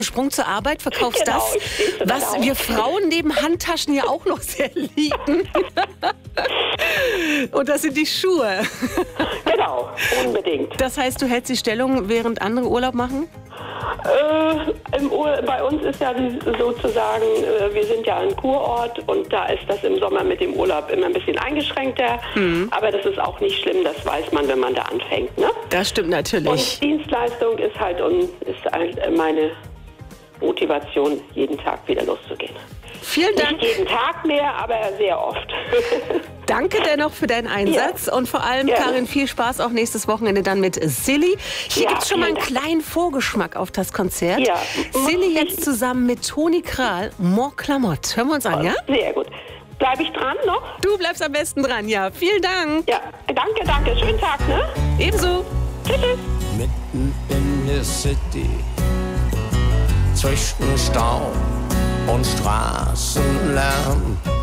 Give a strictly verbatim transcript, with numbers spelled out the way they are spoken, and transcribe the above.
Sprung zur Arbeit, verkaufst Genau, das, ich stehe zu was meiner wir Haus. Frauen neben Handtaschen ja auch noch sehr lieben. Und das sind die Schuhe. Genau, unbedingt. Das heißt, du hältst die Stellung, während andere Urlaub machen? Äh, im Ur bei uns ist ja die, sozusagen, äh, wir sind ja ein Kurort und da ist das im Sommer mit dem Urlaub immer ein bisschen eingeschränkter. Mhm. Aber das ist auch nicht schlimm, das weiß man, wenn man da anfängt. Ne? Das stimmt natürlich. Und Dienstleistung ist halt, und ist halt meine Motivation, jeden Tag wieder loszugehen. Vielen Dank. Nicht jeden Tag mehr, aber sehr oft. Danke dennoch für deinen Einsatz Ja. und vor allem, Ja. Karin, viel Spaß auch nächstes Wochenende dann mit Silly. Hier Ja, gibt es schon mal einen vielen Dank. kleinen Vorgeschmack auf das Konzert. Ja. Silly jetzt zusammen mit Toni Kral, More Klamotte. Hören wir uns an, ja? Sehr gut. Bleibe ich dran noch? Du bleibst am besten dran, ja. Vielen Dank. Ja, danke, danke. Schönen Tag, ne? Ebenso. Tschüss, tschüss. Mitten in der City, zwischen Stau und Straßenlärm,